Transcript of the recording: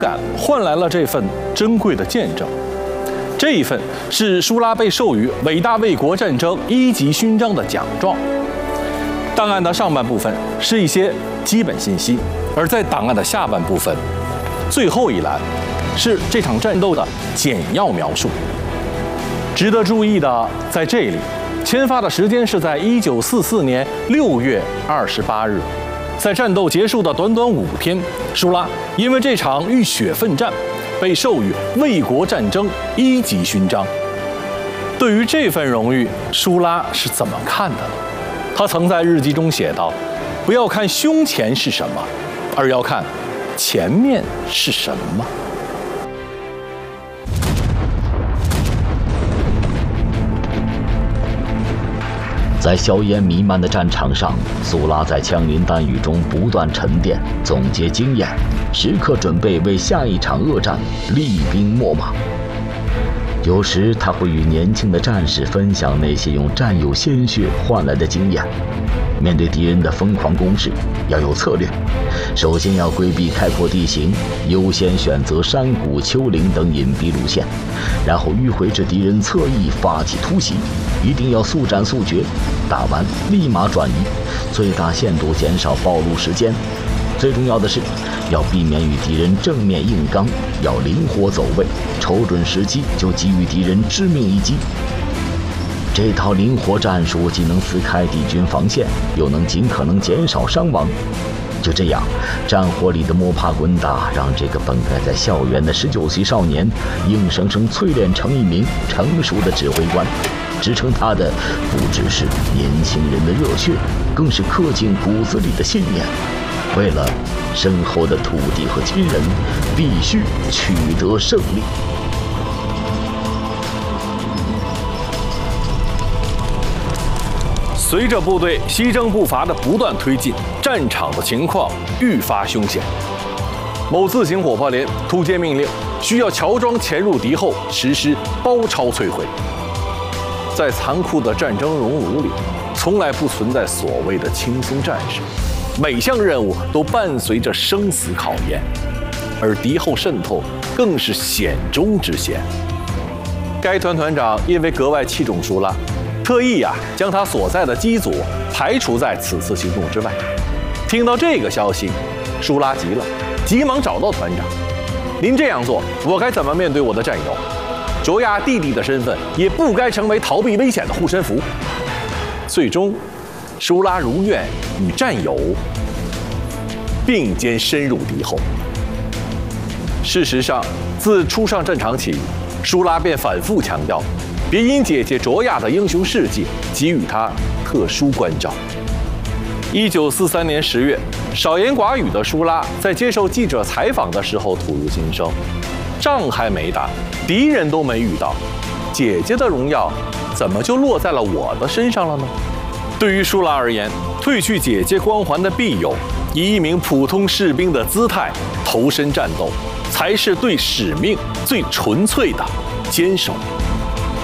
感换来了这份珍贵的见证。这一份是舒拉被授予伟大卫国战争1级勋章的奖状。档案的上半部分是一些基本信息，而在档案的下半部分，最后一栏是这场战斗的简要描述。值得注意的在这里，签发的时间是在1944年6月28日。在战斗结束的短短5天，舒拉因为这场浴血奋战，被授予卫国战争1级勋章。对于这份荣誉，舒拉是怎么看的呢？他曾在日记中写道：“不要看胸前是什么，而要看前面是什么。” 在硝烟弥漫的战场上，苏拉在枪林弹雨中不断沉淀、总结经验，时刻准备为下一场恶战厉兵秣马。有时他会与年轻的战士分享那些用战友鲜血换来的经验。面对敌人的疯狂攻势，要有策略。首先要规避开阔地形，优先选择山谷、丘陵等隐蔽路线，然后迂回至敌人侧翼发起突袭。一定要速战速决，打完立马转移，最大限度减少暴露时间。最重要的是，要避免与敌人正面硬刚，要灵活走位，瞅准时机就给予敌人致命一击。这套灵活战术既能撕开敌军防线，又能尽可能减少伤亡。就这样，战火里的摸爬滚打，让这个本该在校园的19岁少年，硬生生淬炼成一名成熟的指挥官。支撑他的不只是年轻人的热血，更是刻进骨子里的信念。为了身后的土地和亲人，必须取得胜利。 随着部队西征步伐的不断推进，战场的情况愈发凶险。某自行火炮连突接命令，需要乔装潜入敌后，实施包抄摧毁。在残酷的战争熔炉里，从来不存在所谓的轻松战士，每项任务都伴随着生死考验，而敌后渗透更是险中之险。该团团长因为格外器重舒拉，特意将他所在的机组排除在此次行动之外。听到这个消息，舒拉急了，急忙找到团长：“您这样做，我该怎么面对我的战友？卓亚弟弟的身份也不该成为逃避危险的护身符。”最终，舒拉如愿与战友并肩深入敌后。事实上，自初上战场起，舒拉便反复强调，别因姐姐卓亚的英雄事迹给予她特殊关照。1943年10月，少言寡语的舒拉在接受记者采访的时候吐露心声：“仗还没打，敌人都没遇到，姐姐的荣耀怎么就落在了我的身上了呢？”对于舒拉而言，褪去姐姐光环的必友，以一名普通士兵的姿态投身战斗，才是对使命最纯粹的坚守。